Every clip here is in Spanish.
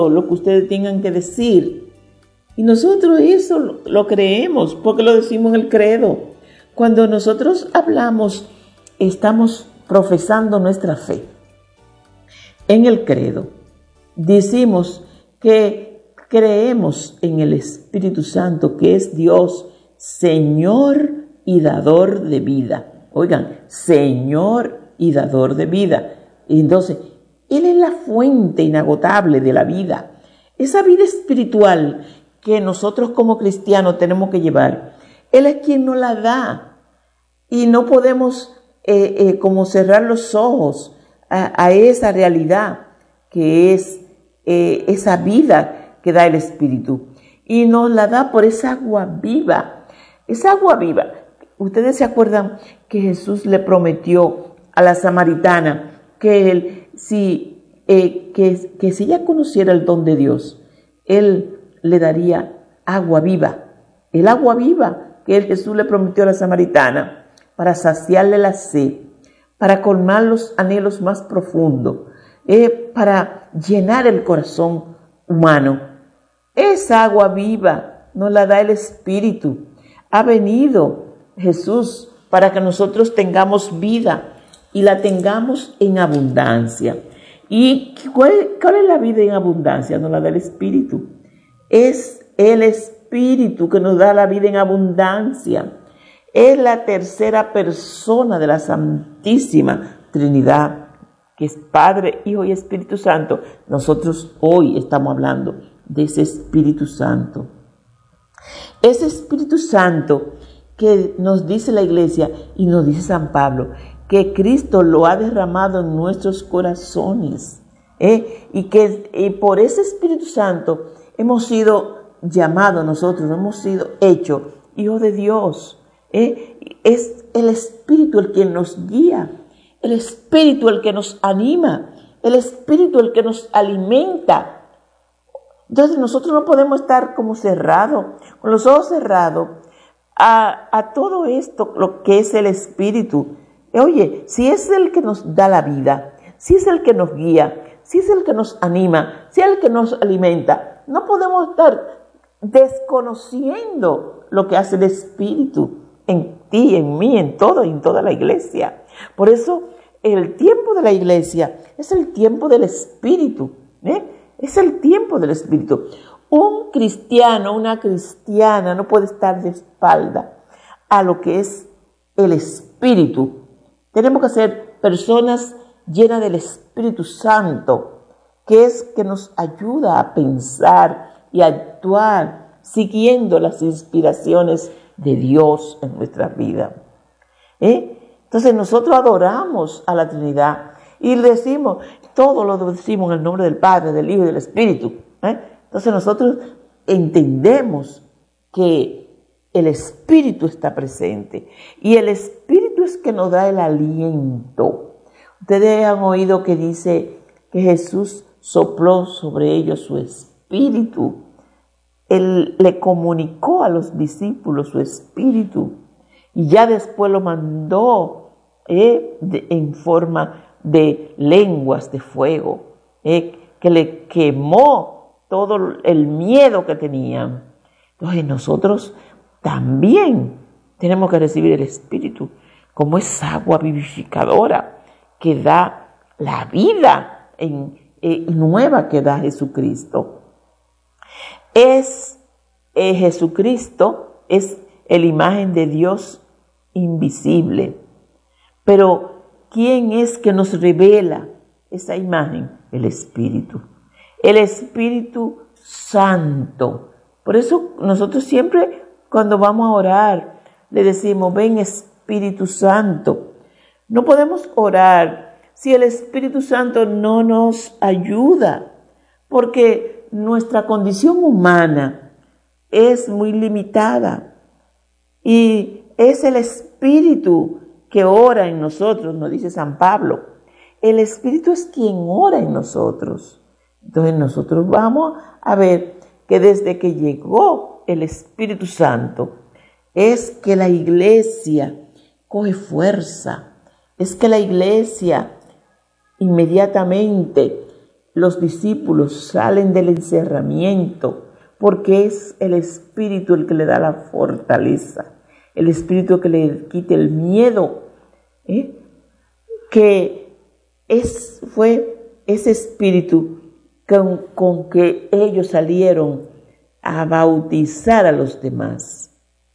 lo que ustedes tengan que decir. Y nosotros eso lo creemos porque lo decimos en el credo. Cuando nosotros hablamos, estamos profesando nuestra fe. En el credo decimos que creemos en el Espíritu Santo, que es Dios, Señor y dador de vida. Oigan, Señor y dador de vida. Entonces, Él es la fuente inagotable de la vida. Esa vida espiritual que nosotros como cristianos tenemos que llevar, Él es quien nos la da. Y no podemos como cerrar los ojos a esa realidad que es esa vida que da el Espíritu. Y nos la da por esa agua viva. Esa agua viva. Ustedes se acuerdan que Jesús le prometió a la samaritana que si ella conociera el don de Dios, Él le daría agua viva. El agua viva que Jesús le prometió a la samaritana para saciarle la sed, para colmar los anhelos más profundos, para llenar el corazón humano. Esa agua viva nos la da el Espíritu. Ha venido Jesús para que nosotros tengamos vida y la tengamos en abundancia. ¿Y cuál es la vida en abundancia? Nos la da el Espíritu. Es el Espíritu que nos da la vida en abundancia. Es la tercera persona de la Santísima Trinidad, que es Padre, Hijo y Espíritu Santo. Nosotros hoy estamos hablando de ese Espíritu Santo. Ese Espíritu Santo que nos dice la Iglesia y nos dice San Pablo, que Cristo lo ha derramado en nuestros corazones. Y que por ese Espíritu Santo hemos sido llamados nosotros, hemos sido hechos hijos de Dios. Es el Espíritu el que nos guía, el Espíritu el que nos anima, el Espíritu el que nos alimenta. Entonces nosotros no podemos estar como cerrados, con los ojos cerrados a todo esto, lo que es el Espíritu. Oye, si es el que nos da la vida, si es el que nos guía, si es el que nos anima, si es el que nos alimenta, no podemos estar desconociendo lo que hace el Espíritu en ti, en mí, en todo y en toda la iglesia. Por eso el tiempo de la iglesia es el tiempo del Espíritu, es el tiempo del Espíritu. Un cristiano, una cristiana no puede estar de espalda a lo que es el Espíritu. Tenemos que ser personas llenas del Espíritu Santo, que es que nos ayuda a pensar y a actuar siguiendo las inspiraciones de Dios en nuestra vida. Entonces nosotros adoramos a la Trinidad y decimos, todo lo decimos en el nombre del Padre, del Hijo y del Espíritu. Entonces nosotros entendemos que el Espíritu está presente y el Espíritu es que nos da el aliento. Ustedes han oído que dice que Jesús sopló sobre ellos su Espíritu. Él le comunicó a los discípulos su Espíritu y ya después lo mandó en forma de lenguas de fuego, que le quemó todo el miedo que tenían. Entonces nosotros también tenemos que recibir el Espíritu como esa agua vivificadora que da la vida nueva que da Jesucristo. Jesucristo es la imagen de Dios invisible. Pero ¿quién es que nos revela esa imagen? El Espíritu. El Espíritu Santo. Por eso nosotros siempre cuando vamos a orar le decimos, ven Espíritu Santo. No podemos orar si el Espíritu Santo no nos ayuda, porque nuestra condición humana es muy limitada y es el Espíritu que ora en nosotros, nos dice San Pablo. El Espíritu es quien ora en nosotros. Entonces nosotros vamos a ver que desde que llegó el Espíritu Santo es que la iglesia coge fuerza, es que la iglesia inmediatamente los discípulos salen del encerramiento, porque es el Espíritu el que le da la fortaleza, el Espíritu que le quite el miedo, que fue ese Espíritu con que ellos salieron a bautizar a los demás.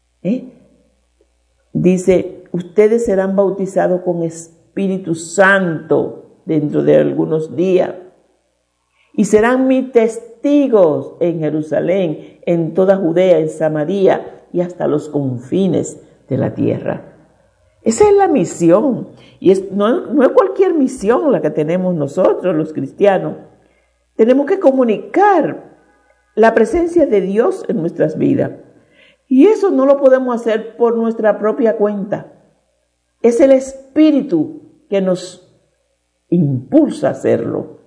Dice, ustedes serán bautizados con Espíritu Santo dentro de algunos días y serán mis testigos en Jerusalén, en toda Judea, en Samaria y hasta los confines de la tierra. Esa es la misión, y no es cualquier misión la que tenemos nosotros los cristianos. Tenemos que comunicar la presencia de Dios en nuestras vidas, y eso no lo podemos hacer por nuestra propia cuenta. Es el Espíritu que nos impulsa a hacerlo.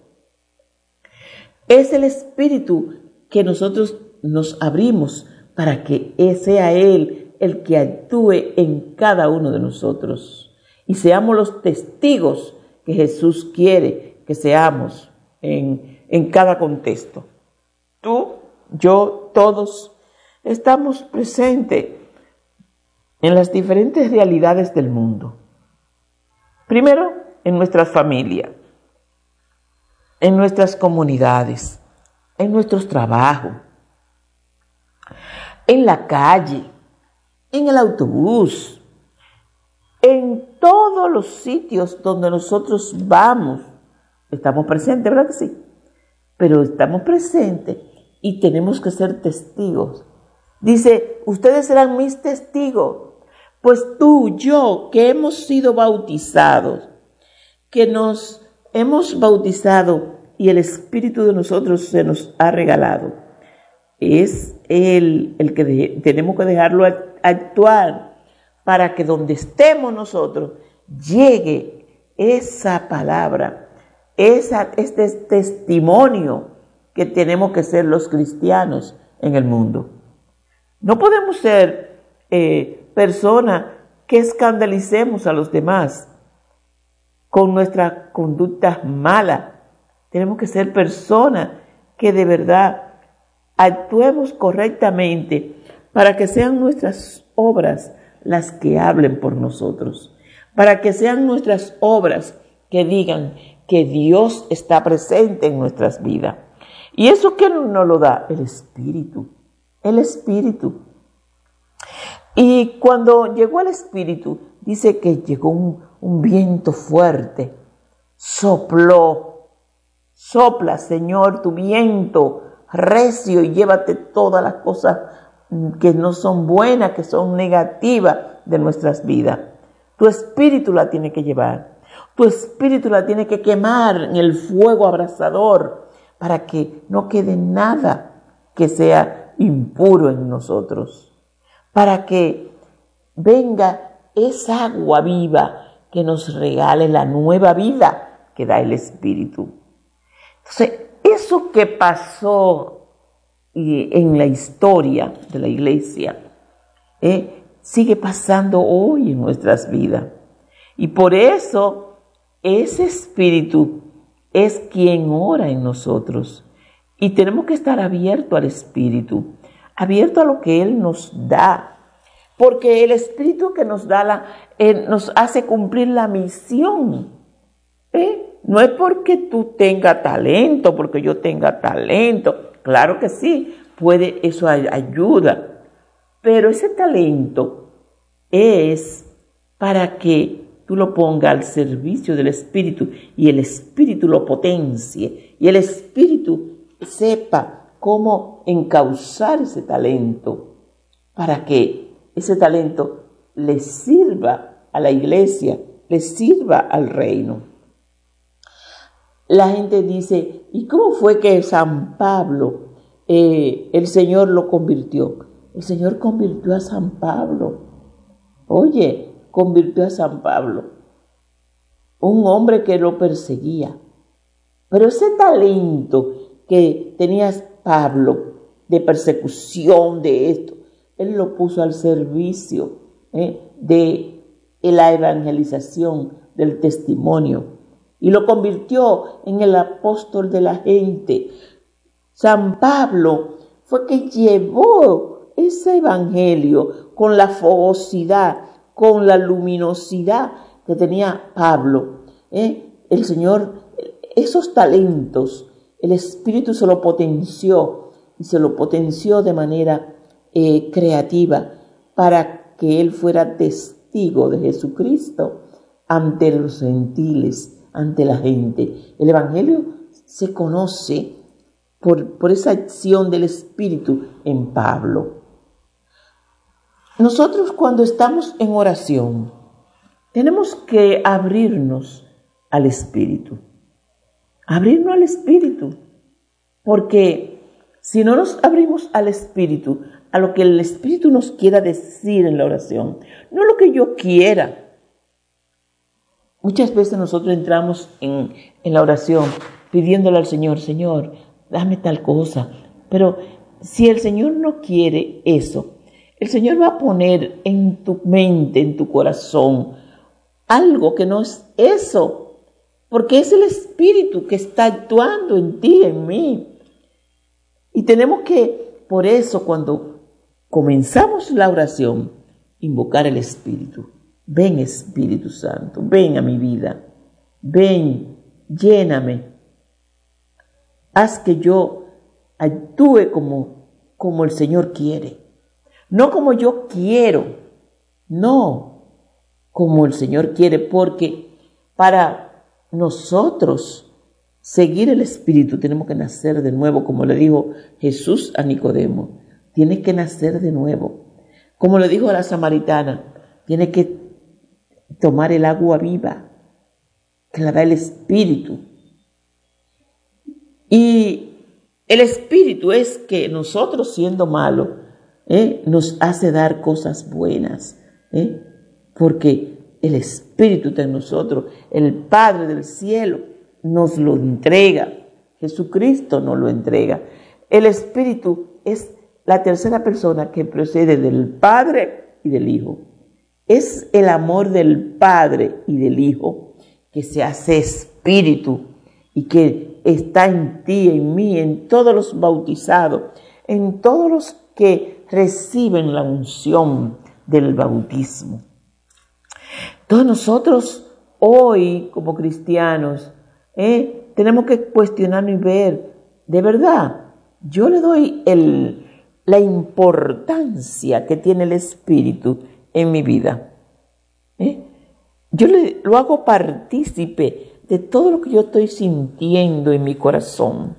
Es el Espíritu que nosotros nos abrimos para que sea Él el que actúe en cada uno de nosotros y seamos los testigos que Jesús quiere que seamos en cada contexto. Tú, yo, todos estamos presentes en las diferentes realidades del mundo. Primero, en nuestras familias, en nuestras comunidades, en nuestros trabajos, en la calle, en el autobús, en todos los sitios donde nosotros vamos. Estamos presentes, ¿verdad que sí? Pero estamos presentes y tenemos que ser testigos. Dice, ustedes serán mis testigos. Pues tú, yo, que hemos sido bautizados, que nos hemos bautizado y el Espíritu de nosotros se nos ha regalado, es el que tenemos que dejarlo actuar para que donde estemos nosotros llegue esa palabra, este testimonio que tenemos que ser los cristianos en el mundo. No podemos ser personas que escandalicemos a los demás con nuestra conducta mala. Tenemos que ser personas que de verdad actuemos correctamente para que sean nuestras obras las que hablen por nosotros, para que sean nuestras obras que digan que Dios está presente en nuestras vidas. ¿Y eso qué nos lo da? El Espíritu. El Espíritu. Y cuando llegó el Espíritu, dice que llegó un viento fuerte, sopló. Sopla, Señor, tu viento recio y llévate todas las cosas que no son buenas, que son negativas de nuestras vidas. Tu Espíritu la tiene que llevar. Tu Espíritu la tiene que quemar en el fuego abrasador para que no quede nada que sea impuro en nosotros. Para que venga esa agua viva que nos regale la nueva vida que da el Espíritu. Entonces, eso que pasó en la historia de la iglesia sigue pasando hoy en nuestras vidas. Y por eso ese Espíritu es quien ora en nosotros. Y tenemos que estar abiertos al Espíritu, abiertos a lo que Él nos da. Porque el Espíritu que nos da nos hace cumplir la misión. No es porque tú tengas talento, porque yo tenga talento. Claro que sí, eso ayuda. Pero ese talento es para que tú lo pongas al servicio del Espíritu y el Espíritu lo potencie y el Espíritu sepa cómo encauzar ese talento para que ese talento le sirva a la iglesia, le sirva al reino. La gente dice, ¿y cómo fue que San Pablo, el Señor lo convirtió? El Señor convirtió a San Pablo. Oye, convirtió a San Pablo, un hombre que lo perseguía. Pero ese talento que tenía Pablo de persecución, de esto, él lo puso al servicio de la evangelización, del testimonio. y lo convirtió en el apóstol de la gente. San Pablo fue que llevó ese evangelio con la fogosidad, con la luminosidad que tenía Pablo. El Señor, esos talentos, el Espíritu se lo potenció y se lo potenció de manera creativa para que él fuera testigo de Jesucristo ante los gentiles, ante la gente. El Evangelio se conoce por esa acción del Espíritu en Pablo. Nosotros cuando estamos en oración tenemos que abrirnos al Espíritu. Abrirnos al Espíritu. Porque si no nos abrimos al Espíritu, a lo que el Espíritu nos quiera decir en la oración, no lo que yo quiera. Muchas veces nosotros entramos en la oración pidiéndole al Señor, Señor, dame tal cosa. Pero si el Señor no quiere eso, el Señor va a poner en tu mente, en tu corazón, algo que no es eso, porque es el Espíritu que está actuando en ti, en mí. Y tenemos que, por eso, cuando comenzamos la oración, invocar el Espíritu. Ven, Espíritu Santo, ven a mi vida, ven, lléname. Haz que yo actúe como el Señor quiere. No como yo quiero, no, como el Señor quiere, porque para nosotros seguir el Espíritu tenemos que nacer de nuevo, como le dijo Jesús a Nicodemo. Tienes que nacer de nuevo. Como le dijo a la samaritana, tienes que tomar el agua viva que la da el Espíritu. Y el Espíritu es que nosotros siendo malos, nos hace dar cosas buenas, porque el Espíritu está en nosotros. El Padre del cielo nos lo entrega. Jesucristo nos lo entrega. El Espíritu es la tercera persona que procede del Padre y del Hijo. Es el amor del Padre y del Hijo que se hace Espíritu y que está en ti, en mí, en todos los bautizados, en todos los que reciben la unción del bautismo. Entonces nosotros hoy como cristianos tenemos que cuestionarnos y ver, de verdad, yo le doy la importancia que tiene el Espíritu en mi vida. Yo lo hago partícipe de todo lo que yo estoy sintiendo en mi corazón.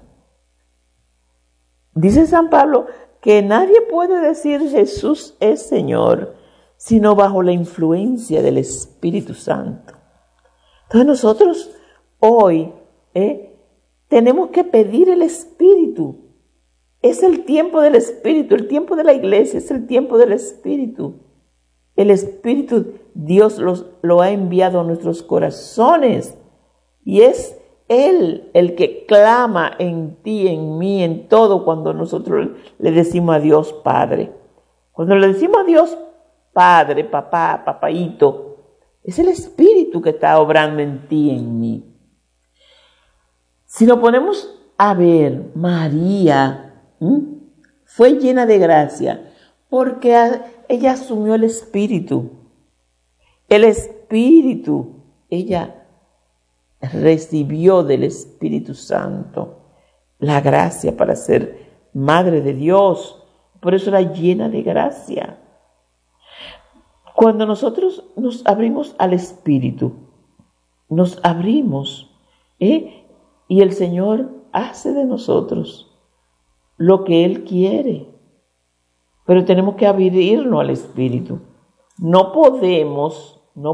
Dice San Pablo que nadie puede decir Jesús es Señor, sino bajo la influencia del Espíritu Santo. Entonces nosotros hoy tenemos que pedir el Espíritu. Es el tiempo del Espíritu, el tiempo de la iglesia, es el tiempo del Espíritu. El Espíritu Dios lo ha enviado a nuestros corazones y es Él el que clama en ti, en mí, en todo cuando nosotros le decimos a Dios Padre. Cuando le decimos a Dios Padre, papá, papaíto, es el Espíritu que está obrando en ti, en mí. Si nos ponemos a ver, María fue llena de gracia porque ella asumió el Espíritu. El Espíritu, ella recibió del Espíritu Santo la gracia para ser madre de Dios. Por eso era llena de gracia. Cuando nosotros nos abrimos al Espíritu, nos abrimos, y el Señor hace de nosotros lo que Él quiere. Pero tenemos que abrirnos al Espíritu. No podemos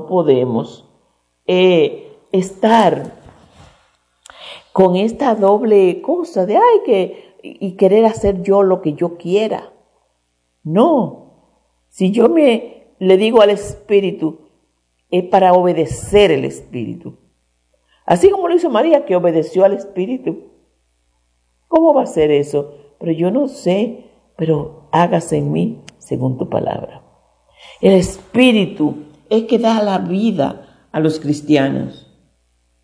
estar con esta doble cosa de y querer hacer yo lo que yo quiera. No, si yo le digo al Espíritu, es para obedecer el Espíritu. Así como lo hizo María, que obedeció al Espíritu. ¿Cómo va a ser eso? Pero yo no sé, pero hágase en mí según tu palabra. El Espíritu es que da la vida a los cristianos.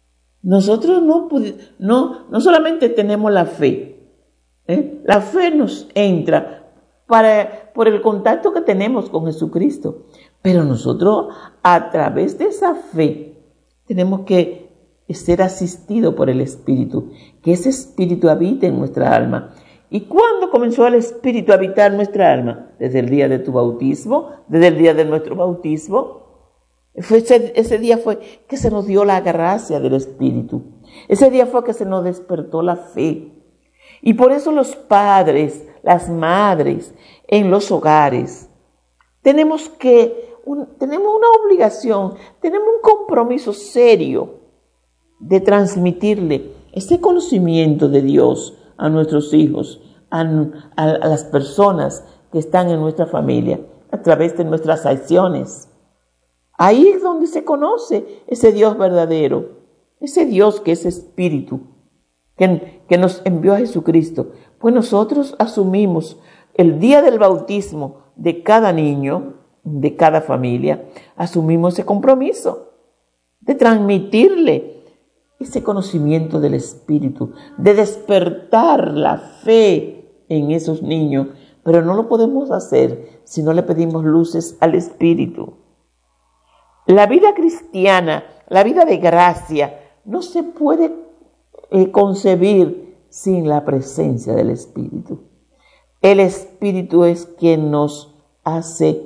Nosotros no solamente tenemos la fe, la fe nos entra por el contacto que tenemos con Jesucristo, pero nosotros a través de esa fe tenemos que ser asistidos por el Espíritu, que ese Espíritu habite en nuestra alma. ¿Y cuándo comenzó el Espíritu a habitar en nuestra alma? Desde el día de tu bautismo, desde el día de nuestro bautismo. Ese día fue que se nos dio la gracia del Espíritu. Ese día fue que se nos despertó la fe. Y por eso los padres, las madres, en los hogares, tenemos una obligación, tenemos un compromiso serio de transmitirle ese conocimiento de Dios a nuestros hijos, a las personas que están en nuestra familia, a través de nuestras acciones. Ahí es donde se conoce ese Dios verdadero, ese Dios que es Espíritu, que nos envió a Jesucristo. Pues nosotros asumimos el día del bautismo de cada niño, de cada familia, asumimos ese compromiso de transmitirle ese conocimiento del Espíritu, de despertar la fe en esos niños, pero no lo podemos hacer si no le pedimos luces al Espíritu. La vida cristiana, la vida de gracia, no se puede concebir sin la presencia del Espíritu. El Espíritu es quien nos hace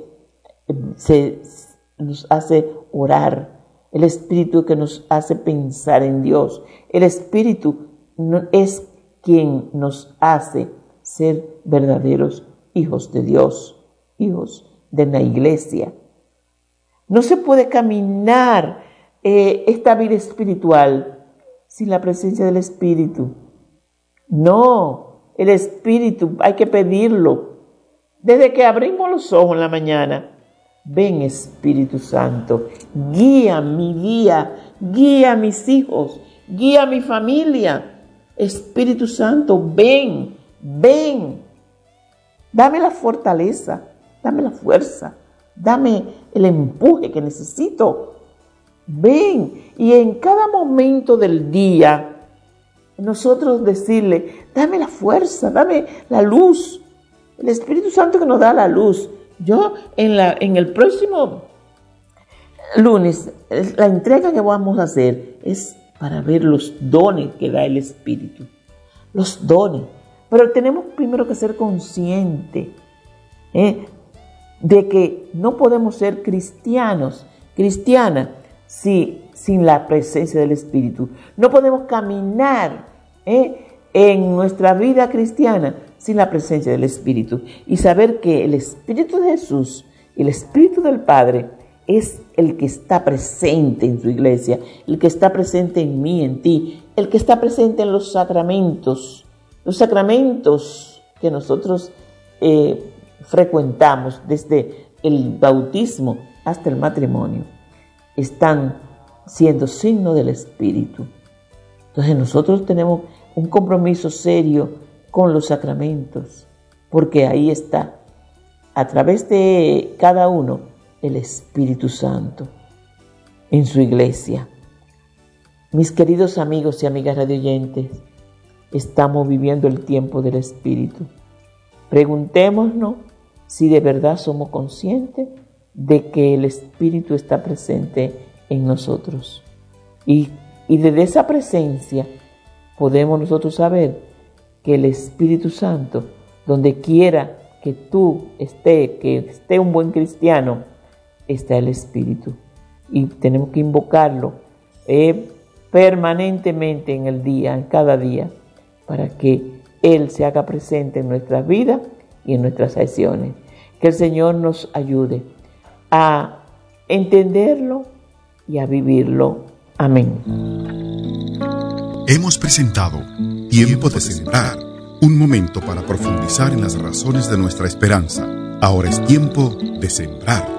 orar. El Espíritu que nos hace pensar en Dios. El Espíritu es quien nos hace ser verdaderos hijos de Dios, hijos de la iglesia. No se puede caminar esta vida espiritual sin la presencia del Espíritu. No, el Espíritu hay que pedirlo. Desde que abrimos los ojos en la mañana, ven Espíritu Santo, guía mi día, guía a mis hijos, guía a mi familia. Espíritu Santo, ven, dame la fortaleza, dame la fuerza, dame el empuje que necesito. Ven, y en cada momento del día, nosotros decirle, dame la fuerza, dame la luz. El Espíritu Santo que nos da la luz. Yo en el próximo lunes, la entrega que vamos a hacer es para ver los dones que da el Espíritu. Los dones. Pero tenemos primero que ser conscientes de que no podemos ser cristianas, sin la presencia del Espíritu. No podemos caminar en nuestra vida cristiana sin la presencia del Espíritu. Y saber que el Espíritu de Jesús, el Espíritu del Padre, es el que está presente en su iglesia, el que está presente en mí, en ti, el que está presente en los sacramentos que nosotros frecuentamos desde el bautismo hasta el matrimonio, están siendo signo del Espíritu. Entonces nosotros tenemos un compromiso serio con los sacramentos, porque ahí está, a través de cada uno, el Espíritu Santo en su iglesia. Mis queridos amigos y amigas radioyentes, estamos viviendo el tiempo del Espíritu. Preguntémonos si de verdad somos conscientes de que el Espíritu está presente en nosotros. Y desde esa presencia podemos nosotros saber que el Espíritu Santo, donde quiera que que esté un buen cristiano, está el Espíritu. Y tenemos que invocarlo permanentemente en el día, en cada día, para que Él se haga presente en nuestras vidas y en nuestras acciones. Que el Señor nos ayude a entenderlo y a vivirlo. Amén. Hemos presentado Tiempo de Sembrar, un momento para profundizar en las razones de nuestra esperanza. Ahora es tiempo de sembrar.